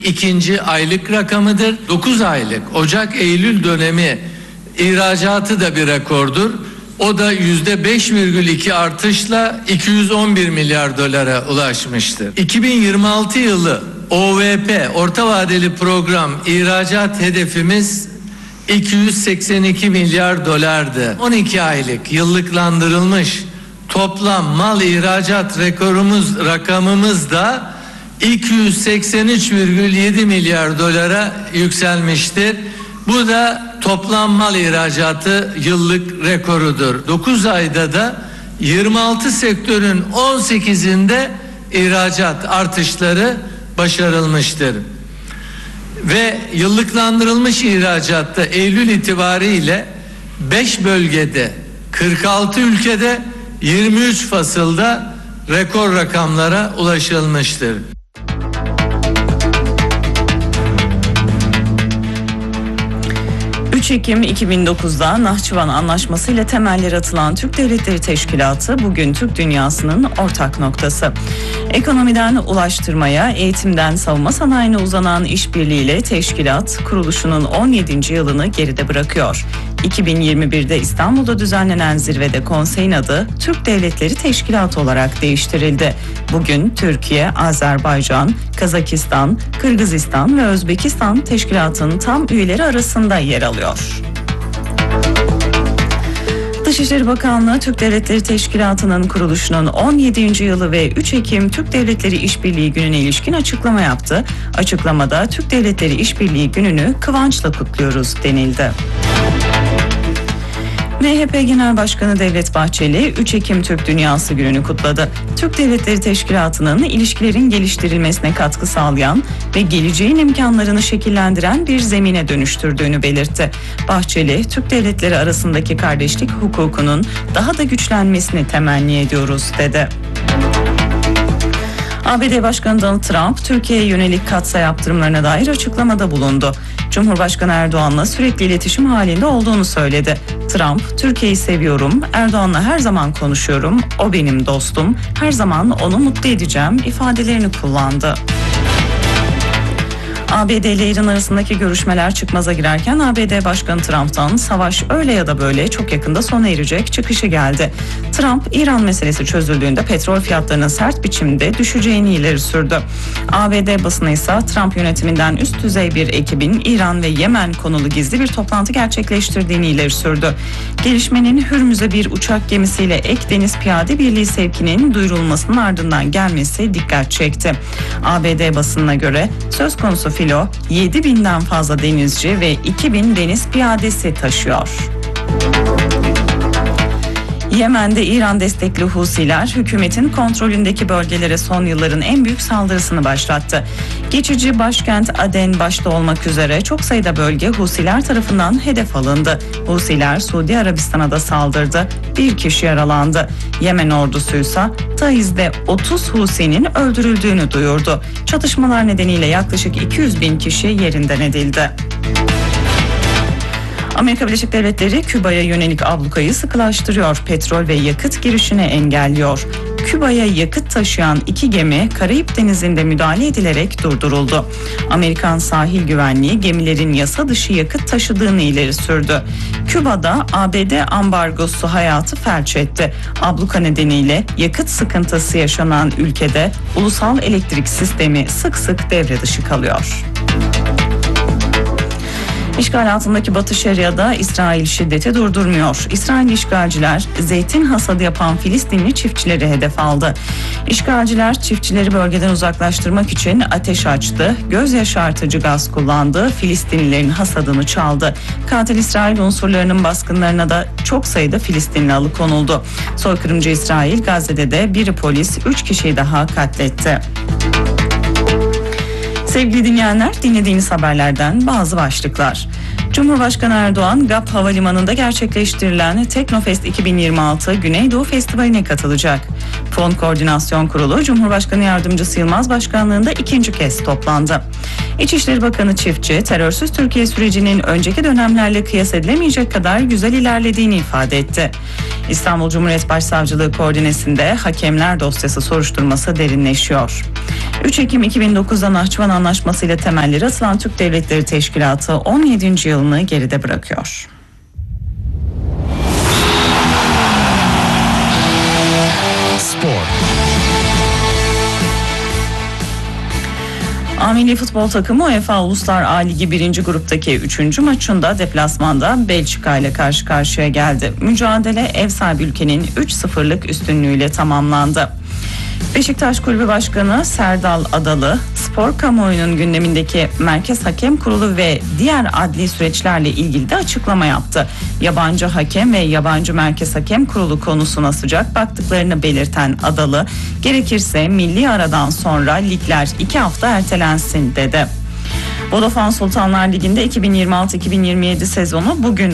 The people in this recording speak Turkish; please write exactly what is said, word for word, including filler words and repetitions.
İkinci aylık rakamıdır. dokuz aylık Ocak-Eylül dönemi ihracatı da bir rekordur. O da yüzde beş virgül iki artışla iki yüz on bir milyar dolara ulaşmıştır. iki bin yirmi altı yılı O V P orta vadeli program ihracat hedefimiz iki yüz seksen iki milyar dolardı. on iki aylık yıllıklandırılmış toplam mal ihracat rekorumuz rakamımız da iki yüz seksen üç virgül yedi milyar dolara yükselmiştir. Bu da toplam mal ihracatı yıllık rekorudur. dokuz ayda da yirmi altı sektörün on sekizinde ihracat artışları başarılmıştır. Ve yıllıklandırılmış ihracatta Eylül itibariyle beş bölgede, kırk altı ülkede, yirmi üç fasılda rekor rakamlara ulaşılmıştır. üç Ekim iki bin dokuzda Nahçıvan Anlaşması ile temelleri atılan Türk Devletleri Teşkilatı bugün Türk dünyasının ortak noktası. Ekonomiden ulaştırmaya, eğitimden savunma sanayine uzanan işbirliğiyle teşkilat kuruluşunun on yedinci yılını geride bırakıyor. iki bin yirmi birde İstanbul'da düzenlenen zirvede konseyin adı Türk Devletleri Teşkilatı olarak değiştirildi. Bugün Türkiye, Azerbaycan, Kazakistan, Kırgızistan ve Özbekistan teşkilatın tam üyeleri arasında yer alıyor. Dışişleri Bakanlığı Türk Devletleri Teşkilatı'nın kuruluşunun on yedinci yılı ve üç Ekim Türk Devletleri İşbirliği Günü'ne ilişkin açıklama yaptı. Açıklamada Türk Devletleri İşbirliği Günü'nü kıvançla kutluyoruz denildi. M H P Genel Başkanı Devlet Bahçeli, üç Ekim Türk Dünyası Günü'nü kutladı. Türk Devletleri Teşkilatı'nın ilişkilerin geliştirilmesine katkı sağlayan ve geleceğin imkanlarını şekillendiren bir zemine dönüştürdüğünü belirtti. Bahçeli, Türk devletleri arasındaki kardeşlik hukukunun daha da güçlenmesini temenni ediyoruz dedi. A B D Başkanı Donald Trump, Türkiye'ye yönelik katsayı yaptırımlarına dair açıklamada bulundu. Cumhurbaşkanı Erdoğan'la sürekli iletişim halinde olduğunu söyledi. Trump, Türkiye'yi seviyorum, Erdoğan'la her zaman konuşuyorum, o benim dostum, her zaman onu mutlu edeceğim ifadelerini kullandı. A B D ile İran arasındaki görüşmeler çıkmaza girerken A B D Başkanı Trump'tan savaş öyle ya da böyle çok yakında sona erecek çıkışı geldi. Trump, İran meselesi çözüldüğünde petrol fiyatlarının sert biçimde düşeceğini ileri sürdü. A B D basını ise Trump yönetiminden üst düzey bir ekibin İran ve Yemen konulu gizli bir toplantı gerçekleştirdiğini ileri sürdü. Gelişmenin Hürmüz'e bir uçak gemisiyle ek deniz piyade birliği sevkinin duyurulmasının ardından gelmesi dikkat çekti. A B D basınına göre söz konusu filo yedi binden fazla denizci ve iki bin deniz piyadesi taşıyor. Yemen'de İran destekli Husiler hükümetin kontrolündeki bölgelere son yılların en büyük saldırısını başlattı. Geçici başkent Aden başta olmak üzere çok sayıda bölge Husiler tarafından hedef alındı. Husiler Suudi Arabistan'a da saldırdı. Bir kişi yaralandı. Yemen ordusuysa Taiz'de otuz Husi'nin öldürüldüğünü duyurdu. Çatışmalar nedeniyle yaklaşık iki yüz bin kişi yerinden edildi. Amerika Birleşik Devletleri Küba'ya yönelik ablukayı sıkılaştırıyor, petrol ve yakıt girişini engelliyor. Küba'ya yakıt taşıyan iki gemi Karayip Denizi'nde müdahale edilerek durduruldu. Amerikan sahil güvenliği gemilerin yasa dışı yakıt taşıdığını ileri sürdü. Küba'da A B D ambargosu hayatı felç etti. Abluka nedeniyle yakıt sıkıntısı yaşanan ülkede ulusal elektrik sistemi sık sık devre dışı kalıyor. İşgal altındaki Batı Şeria'da İsrail şiddeti durdurmuyor. İsrail işgalciler zeytin hasadı yapan Filistinli çiftçileri hedef aldı. İşgalciler çiftçileri bölgeden uzaklaştırmak için ateş açtı, göz yaşartıcı gaz kullandı, Filistinlilerin hasadını çaldı. Katil İsrail unsurlarının baskınlarına da çok sayıda Filistinli alıkonuldu. Soykırımcı İsrail Gazze'de de bir polis, üç kişiyi daha katletti. Sevgili dinleyenler, dinlediğiniz haberlerden bazı başlıklar. Cumhurbaşkanı Erdoğan, G A P Havalimanı'nda gerçekleştirilen Teknofest iki bin yirmi altı Güneydoğu Festivali'ne katılacak. Fon Koordinasyon Kurulu, Cumhurbaşkanı Yardımcısı Yılmaz Başkanlığında ikinci kez toplandı. İçişleri Bakanı Çiftçi, terörsüz Türkiye sürecinin önceki dönemlerle kıyas edilemeyecek kadar güzel ilerlediğini ifade etti. İstanbul Cumhuriyet Başsavcılığı koordinesinde hakemler dosyası soruşturması derinleşiyor. üç Ekim iki bin dokuz'da Nahçıvan Anlaşması ile temelleri atılan Türk Devletleri Teşkilatı on yedinci yılını geride bırakıyor. Spor. A Milli Futbol takımı UEFA Uluslar A Ligi birinci gruptaki üçüncü maçında deplasmanda Belçika ile karşı karşıya geldi. Mücadele ev sahibi ülkenin üç sıfırlık üstünlüğüyle tamamlandı. Beşiktaş Kulübü Başkanı Serdal Adalı, spor kamuoyunun gündemindeki Merkez Hakem Kurulu ve diğer adli süreçlerle ilgili de açıklama yaptı. Yabancı hakem ve yabancı Merkez Hakem Kurulu konusuna sıcak baktıklarını belirten Adalı, gerekirse milli aradan sonra ligler iki hafta ertelensin dedi. Vodafone Sultanlar Ligi'nde iki bin yirmi altı iki bin yirmi yedi sezonu bugün